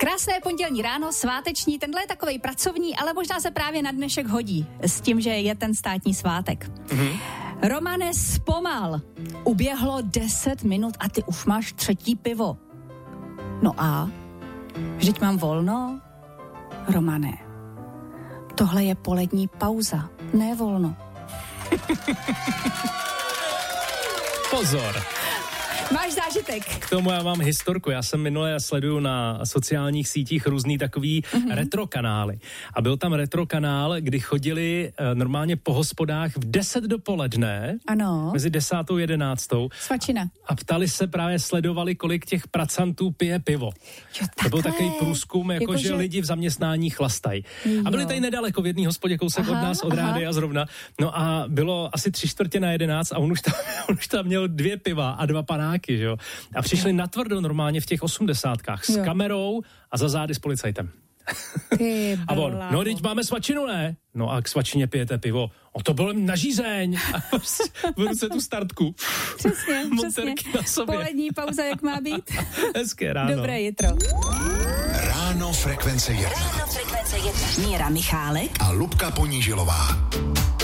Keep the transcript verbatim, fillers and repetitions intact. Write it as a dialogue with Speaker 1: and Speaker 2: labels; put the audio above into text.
Speaker 1: Krásné pondělní ráno, sváteční, tenhle je takovej pracovní, ale možná se právě na dnešek hodí s tím, že je ten státní svátek. Mm-hmm. Romane, zpomal. Uběhlo deset minut a ty už máš třetí pivo. No a? Vždyť mám volno? Romane, tohle je polední pauza, ne volno.
Speaker 2: Pozor.
Speaker 1: Máš zážitek.
Speaker 2: K tomu já mám historku. Já jsem minule sleduju na sociálních sítích různý takový mm-hmm. retro kanály. A byl tam retro kanál, kdy chodili uh, normálně po hospodách v deset dopoledne.
Speaker 1: Ano.
Speaker 2: Mezi desátou a jedenáctou.
Speaker 1: Svačina.
Speaker 2: A ptali se, právě sledovali, kolik těch pracantů pije pivo.
Speaker 1: Jo,
Speaker 2: to byl takový průzkum, jako, jako že, že lidi v zaměstnání chlastají. A byli tady nedaleko v jedné hospodě, kousek aha, od nás, od rádia zrovna. No a bylo asi tři čtvrtě na jedenáct a on už tam, on už tam měl dvě piva a dva panáky. Že jo? A přišli natvrdo normálně v těch osmdesátkách s jo. kamerou a za zády s policajtem. A on, no teď máme svačinu, ne? No a k svačině pijete pivo. O, to bylo nařízeň. A v ruce tu startku.
Speaker 1: Přesně, přesně.
Speaker 2: Na sobě.
Speaker 1: Polední pauza, jak má být?
Speaker 2: Hezké ráno.
Speaker 1: Dobré jitro.
Speaker 3: Ráno Frekvence jedna.
Speaker 4: Ráno Frekvence jedna. Míra Michálek
Speaker 3: a Lubka Ponížilová.